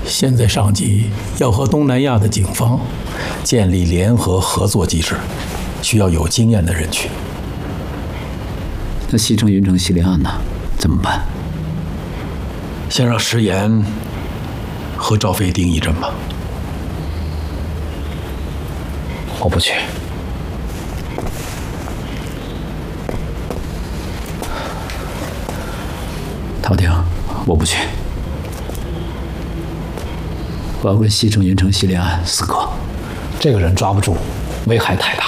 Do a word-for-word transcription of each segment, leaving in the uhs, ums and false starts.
现在上级要和东南亚的警方建立联合合作机制，需要有经验的人去。 那西城、云城系列案呢？怎么办？ 先让石岩和赵飞盯一阵吧。 我不去。陶婷，我不去。我要跟西城、云城系列案死磕。这个人抓不住，危害太大。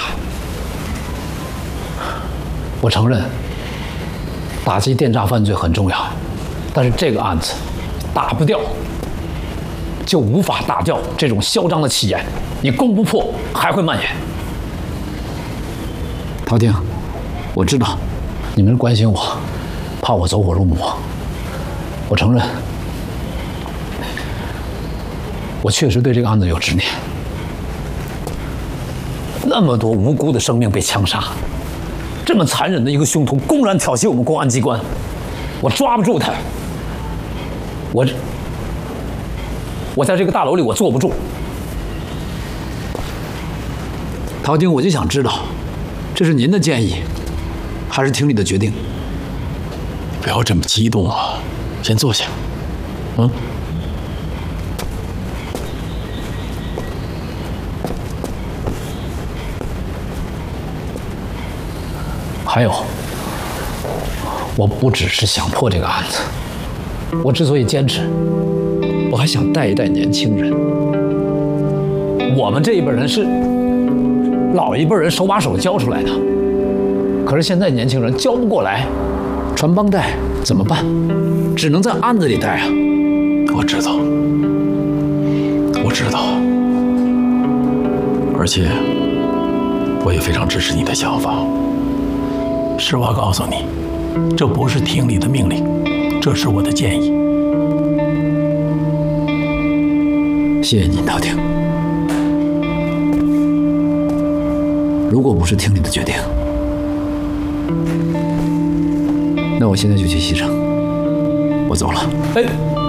我承认，打击电诈犯罪很重要，但是这个案子打不掉，就无法打掉这种嚣张的气焰。你攻不破，还会蔓延。陶婷，我知道你们关心我，怕我走火入魔。我承认，我确实对这个案子有执念。那么多无辜的生命被枪杀，这么残忍的一个凶徒公然挑衅我们公安机关，我抓不住他。我，我在这个大楼里我坐不住。陶婷，我就想知道，这是您的建议，还是厅里的决定？ 不要这么激动啊，先坐下。嗯。 还有，我不只是想破这个案子，我之所以坚持，我还想带一带年轻人。我们这一辈人是老一辈人手把手教出来的，可是现在年轻人教不过来，传帮带怎么办？只能在案子里带啊。 我知道，我知道，而且我也非常支持你的想法。实话告诉你，这不是厅里的命令，这是我的建议。 谢谢您，陶婷。如果不是厅里的决定，那我现在就去西城。我走了。 哎。